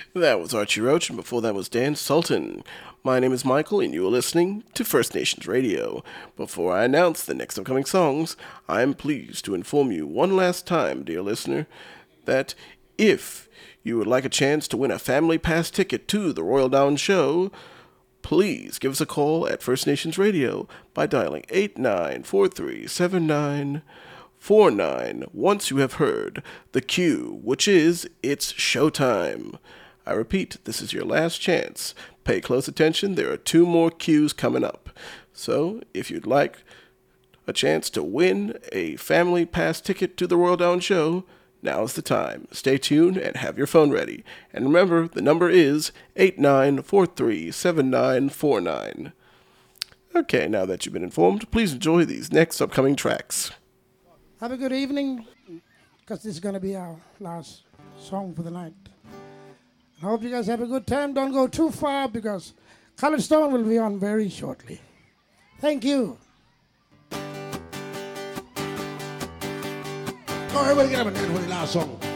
That was Archie Roach, and before that was Dan Sultan. My name is Michael, and you are listening to First Nations Radio. Before I announce the next upcoming songs, I am pleased to inform you one last time, dear listener, that if you would like a chance to win a family pass ticket to the Royal Down Show, please give us a call at First Nations Radio by dialing 89437949 once you have heard the cue, which is It's Showtime. I repeat, this is your last chance. Pay close attention, there are 2 more cues coming up. So, if you'd like a chance to win a family pass ticket to the Royal Down Show, now's the time. Stay tuned and have your phone ready. And remember, the number is 89437949. Okay, now that you've been informed, please enjoy these next upcoming tracks. Have a good evening, because this is going to be our last song for the night. I hope you guys have a good time. Don't go too far, because College Stone will be on very shortly. Thank you. Oh, everybody get up and dance for the last song.